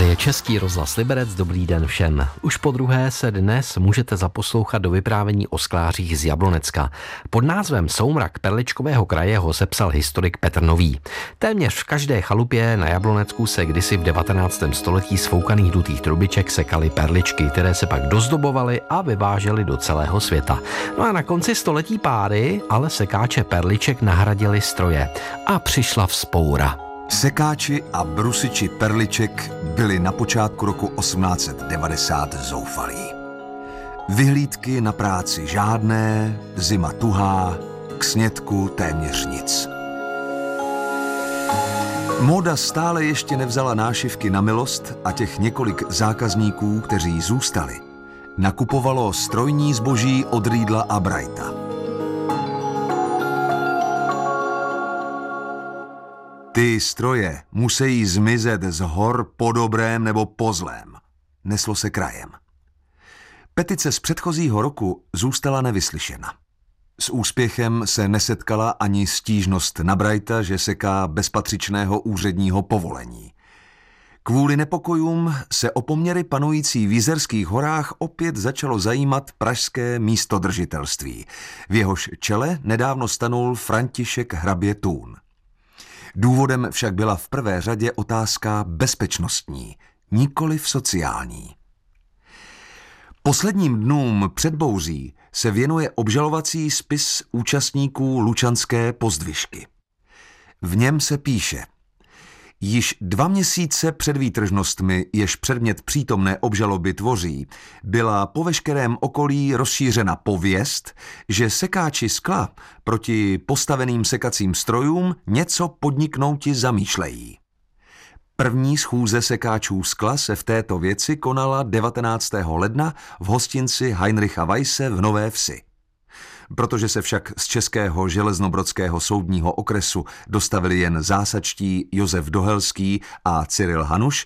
Tady je Český rozhlas Liberec, dobrý den všem. Už podruhé se dnes můžete zaposlouchat do vyprávění o sklářích z Jablonecka. Pod názvem Soumrak Perličkového kraje ho sepsal historik Petr Nový. Téměř v každé chalupě na Jablonecku se kdysi v 19. století z foukaných dutých trubiček sekaly perličky, které se pak dozdobovaly a vyvážely do celého světa. No a na konci století páry ale sekáče perliček nahradili stroje a přišla vzpoura. Sekáči a brusiči perliček byli na počátku roku 1890 zoufalí. Vyhlídky na práci žádné, zima tuhá, k snědku téměř nic. Móda stále ještě nevzala nášivky na milost a těch několik zákazníků, kteří zůstali, nakupovalo strojní zboží od Riedla a Brighta. Ty stroje musí zmizet z hor po dobrém nebo po zlém, neslo se krajem. Petice z předchozího roku zůstala nevyslyšena. S úspěchem se nesetkala ani stížnost na Brighta, že seká bez patřičného úředního povolení. Kvůli nepokojům se o poměry panující v Jizerských horách opět začalo zajímat pražské místodržitelství. V jehož čele nedávno stanul František hrabě Thun. Důvodem však byla v prvé řadě otázka bezpečnostní, nikoliv sociální. Posledním dnům před bouří se věnuje obžalovací spis účastníků Lučanské pozdvižky. V něm se píše: Již 2 měsíce před výtržnostmi, jež předmět přítomné obžaloby tvoří, byla po veškerém okolí rozšířena pověst, že sekáči skla proti postaveným sekacím strojům něco podniknouti zamýšlejí. První schůze sekáčů skla se v této věci konala 19. ledna v hostinci Heinricha Weisse v Nové Vsi. Protože se však z Českého železnobrodského soudního okresu dostavili jen zásačtí Josef Dohelský a Cyril Hanuš,